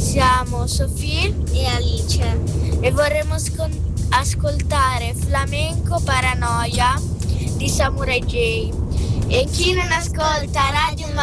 Siamo Sofì e Alice e vorremmo ascoltare Flamenco Paranoia di Samurai J. E chi non ascolta Radio